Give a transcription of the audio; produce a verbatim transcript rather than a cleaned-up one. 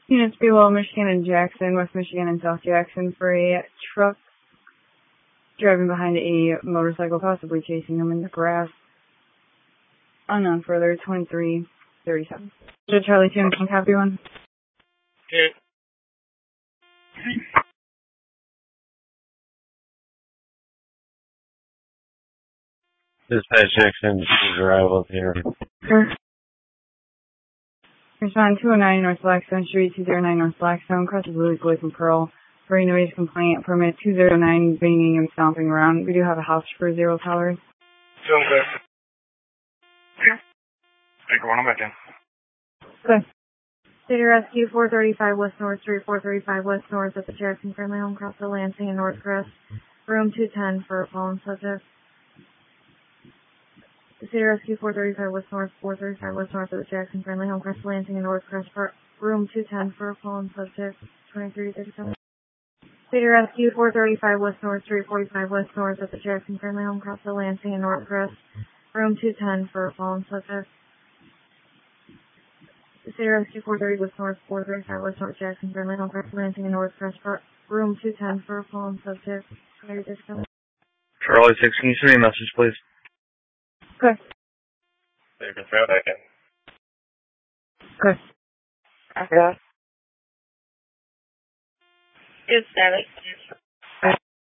Units below Michigan and Jackson, West Michigan and South Jackson for a truck driving behind a motorcycle, possibly chasing them in the grass. Unknown further, twenty-three thirty-seven. Charlie two, can copy one? Okay. Dispatch Jackson, arrival here. Sure. Respond two oh nine North Blackstone Street, two oh nine North Blackstone, crosses Louis Boy from Pearl. For a noise complaint, permit two oh nine, banging and stomping around. We do have a house for zero tolerance. Sounds good. Take one, I'm back in. Good. City Rescue four thirty-five West North Street, four thirty-five West North at the Jackson Family Home, across the Lansing and Northcrest. Room two ten for a fallen subject. City Rescue four thirty-five West North, four thirty-five West North at the Jackson Family Home, across the Lansing and Northcrest. Room two ten for a fallen subject. twenty-three thirty-seven. City Rescue four thirty-five West North Street, forty-five West North at the Jackson Family Home, across the Lansing and Northcrest. Room two ten for a fallen subject. City Rescue four thirty West North, four thirty-five West North Jackson Family Home, across the Lansing and Northcrest. Room two ten for a fallen subject. Charlie six, can you send me a message, please? Good. They can throw back in. Good. Okay. It's Alex.